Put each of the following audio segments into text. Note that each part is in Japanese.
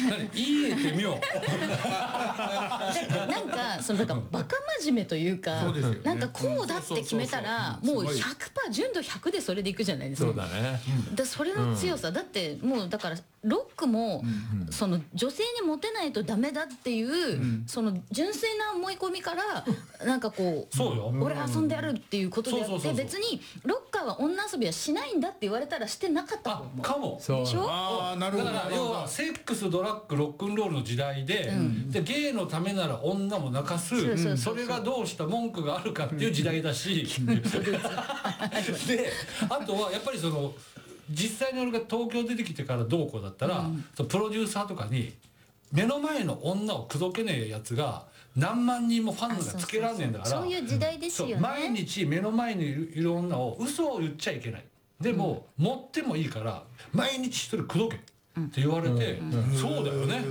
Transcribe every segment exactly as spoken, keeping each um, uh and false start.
いいってみよう。 なんかそのなんかバカ真面目というか、 そうですよねなんかこうだって決めたらもう ひゃくパーセント 純度ひゃくでそれでいくじゃないですか。 そうだね。 でそれの強さ、だってもうだからロックも、その女性にモテないとダメだっていう、その純粋な思い込みからなんかこう、 そうよ、 俺遊んでやるっていうことであって、 そうそうそうそう別にロッカーは女遊びはしないんだって言われたらしてなかったと思う。 あかも。 そうでしょ。 ああなるほど。 だから要はセックスドラッグロックンロールの時代で、でゲイのためなら女も泣かす、 そうそうそうそうそれがどうした文句があるかっていう時代だし、であとはやっぱりその実際に俺が東京出てきてからどうこうだったら、そのプロデューサーとかに目の前の女を口説けねえやつが何万人もファンがつけらんねえんだから、 そういう時代ですよね。 そう毎日目の前にいるいる女を嘘を言っちゃいけない。でも、うん、持ってもいいから毎日一人口説けって言われて、うん、そうだよね、うん、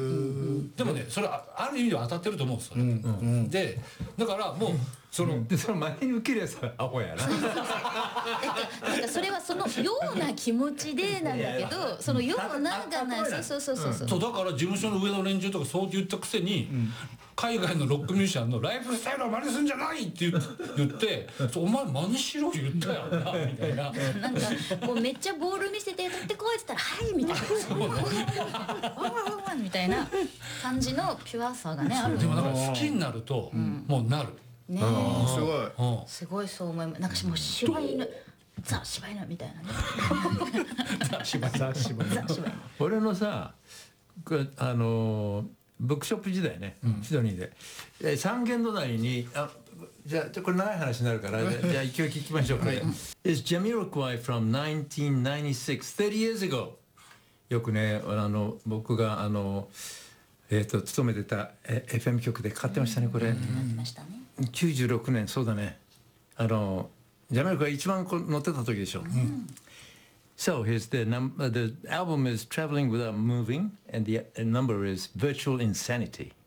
でもねそれはある意味では当たってると思うんですよ、ね、うん、でだからもうその、 でその前に受けるやつはアホやな。 なんかそれはそのような気持ちでなんだけど、そのようながない、そうそうそうそう、 そうだから事務所の上の連中とかそう言ったくせに、海外のロックミュージシャンのライフスタイルを真似すんじゃないって言ってお前真似しろ言ったやんなみたいな。 なんかこうめっちゃボール見せて取ってこいって言ったらはいみたいなみたいな感じのピュアさがねある。 でもだから好きになるともうなる。 ね、 すごい、 すごいそう思います。なんかもう柴犬、ザ柴犬みたいなね。 ザ柴犬、 ザ柴犬。俺のさ、あのブックショップ時代ね、シドニーで三軒隣に、あ、じゃあこれ長い話になるから、じゃあ一応聞きましょう。これ Is Jamiroquai from nineteen ninety-six, thirty years ago。よくね、あの僕があのえっと勤めてた エフエム 局でかかってましたねこれ。きゅうじゅうろくねん、そうだね。あのジャマイカが一番乗ってた時でしょ。うん、So here's the number. The album is Traveling Without Moving, and the number is Virtual Insanity.